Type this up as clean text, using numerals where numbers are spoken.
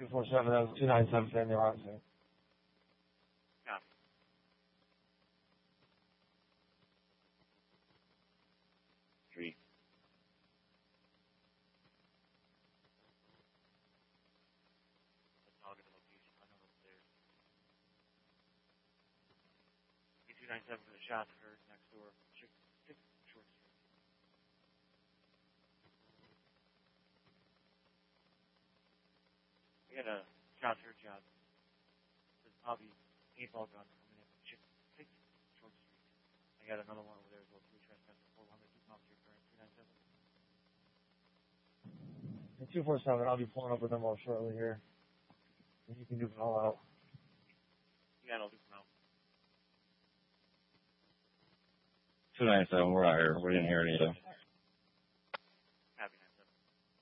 247, that was 297 Daniel Robinson. Copy. Three. Let's target the location. I know it's there. 297 for the shots heard next door. Short Street. We had a shots heard job. There's probably paintball gun coming in from Short Street. I got another one over there as well. 3 trespass 400. Keep them up to your current 297. And 247, I'll be pulling up with them all shortly here. And you can do it all out. Yeah, I'll do them out. 297, we're out here. We didn't hear anything.